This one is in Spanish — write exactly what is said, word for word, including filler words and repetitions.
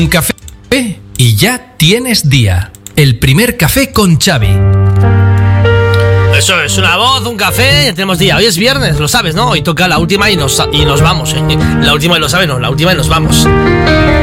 Un café y ya tienes día. El primer café con Xavi. Eso es, una voz, un café, ya tenemos día. Hoy es viernes, lo sabes, ¿no? Hoy toca la última y nos, y nos vamos, ¿eh? La última y lo sabes, no, la última y nos vamos.